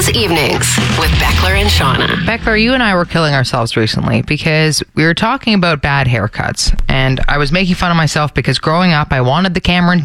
K's Evenings with Beckler and Shauna. Beckler, you and I were killing ourselves recently because we were talking about bad haircuts. And I was making fun of myself because growing up, I wanted the Cameron